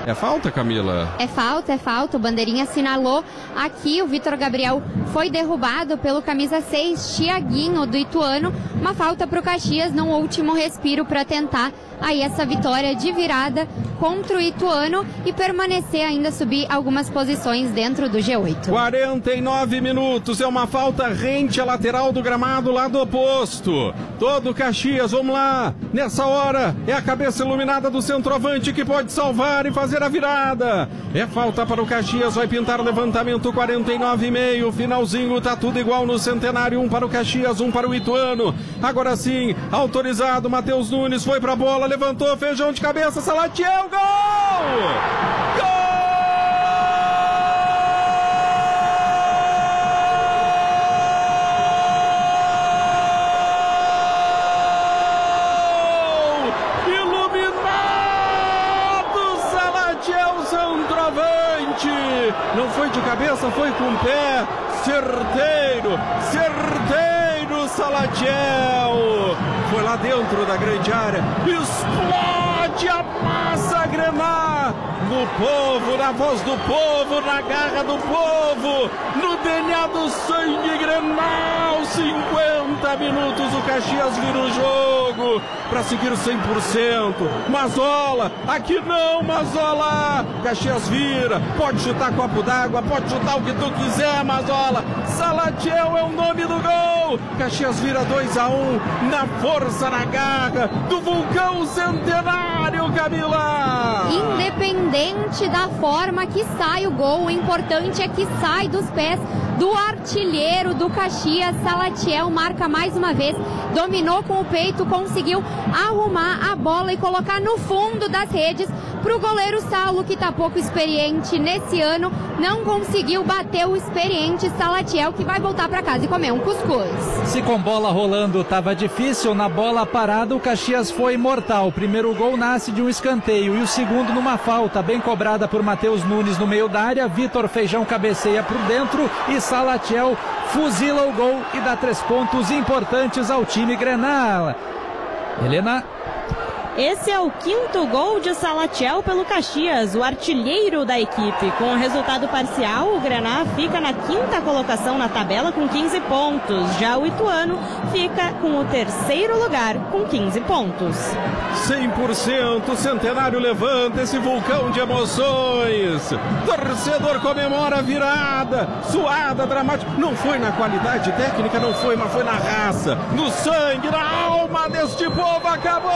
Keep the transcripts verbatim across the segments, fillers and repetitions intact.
É falta, Camila? É falta, é falta. O bandeirinha assinalou aqui. O Vitor Gabriel foi derrubado pelo camisa seis, Thiaguinho, do Ituano. Uma falta para o Caxias num último respiro para tentar aí essa vitória de virada contra o Ituano e permanecer ainda, subir algumas posições dentro do G oito. quarenta e nove minutos, é uma falta rente à lateral do gramado, lado oposto. Todo Caxias, vamos lá. Nessa hora, é a cabeça iluminada do centroavante que pode salvar e fazer a virada. É falta para o Caxias, vai pintar o levantamento, quarenta e nove e meio. Finalzinho, tá tudo igual no Centenário. Um para o Caxias, um para o Ituano. Agora sim, autorizado, Matheus Nunes foi pra bola, levantou, feijão de cabeça, Salatiel, gol! Gol! Não foi de cabeça, foi com o pé. Certeiro, certeiro, Salatiel. Foi lá dentro da grande área. Explode a massa Grenal. No povo, na voz do povo, na garra do povo, no D N A do sangue Grenal. cinquenta minutos, o Caxias vira o jogo para seguir cem por cento. Mazola, aqui não, Mazola. Caxias vira, pode chutar copo d'água, pode chutar o que tu quiser, Mazola. Salatiel é o nome do gol. Caxias vira dois a um na força, na garra do Vulcão Centenário, Camila. Independente da forma que sai o gol, o importante é que sai dos pés do artilheiro do Caxias. Salatiel marca mais uma vez, dominou com o peito, conseguiu arrumar a bola e colocar no fundo das redes para o goleiro Saulo, que está pouco experiente nesse ano, não conseguiu bater o experiente Salatiel, que vai voltar para casa e comer um cuscuz. Se com bola rolando estava difícil, na bola parada o Caxias foi mortal. O primeiro gol nasce de um escanteio e o segundo numa falta bem cobrada por Matheus Nunes no meio da área. Vitor Feijão cabeceia por dentro e Salatiel fuzila o gol e dá três pontos importantes ao time Grenal. Helena. Esse é o quinto gol de Salatiel pelo Caxias, o artilheiro da equipe. Com o resultado parcial, o Grenal fica na quinta colocação na tabela com quinze pontos. Já o Ituano fica com o terceiro lugar com quinze pontos. cem por cento, Centenário levanta esse vulcão de emoções. Torcedor comemora a virada, suada, dramática. Não foi na qualidade técnica, não foi, mas foi na raça, no sangue, na alma deste povo. Acabou!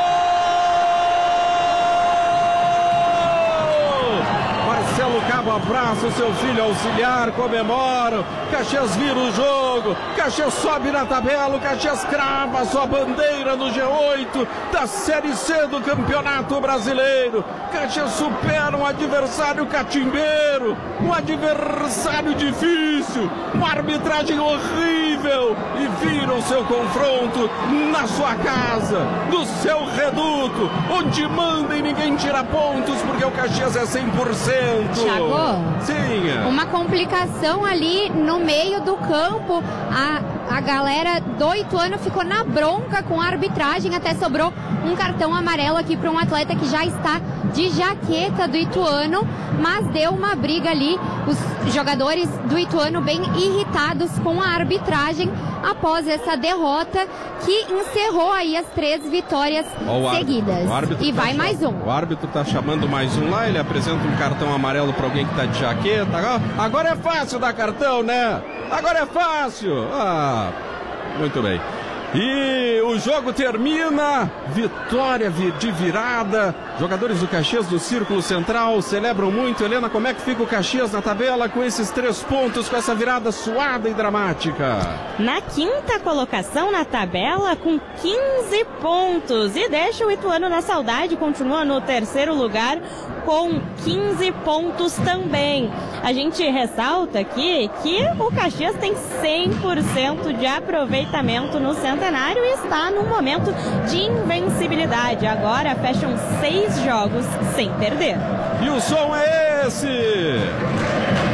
Marcelo Cabo abraça o seu filho auxiliar, comemora. Caxias vira o jogo, Caxias sobe na tabela, o Caxias crava a sua bandeira no G oito da Série C do Campeonato Brasileiro. Caxias supera um adversário catimbeiro, um adversário difícil, uma arbitragem horrível, e vira o seu confronto na sua casa, no seu reduto, onde manda e ninguém tira pontos, porque o Caxias é cem por cento. Thiago, sim. Uma complicação ali no meio do campo. A, a galera do Ituano ficou na bronca com a arbitragem, até sobrou um cartão amarelo aqui para um atleta que já está de jaqueta do Ituano, mas deu uma briga ali, os jogadores do Ituano bem irritados com a arbitragem após essa derrota que encerrou aí as três vitórias oh, seguidas. Árbitro, e vai tá mais um. O árbitro tá chamando mais um lá, ele apresenta um cartão amarelo para alguém que tá de jaqueta. Agora é fácil dar cartão, né? Agora é fácil. Ah, muito bem. E o jogo termina, vitória de virada. Jogadores do Caxias do Círculo Central celebram muito. Helena, como é que fica o Caxias na tabela com esses três pontos, com essa virada suada e dramática? Na quinta colocação na tabela com quinze pontos. E deixa o Ituano na saudade, continua no terceiro lugar com quinze pontos também. A gente ressalta aqui que o Caxias tem cem por cento de aproveitamento no Centenário e está num momento de invencibilidade. Agora fecham seis jogos sem perder. E o som é esse!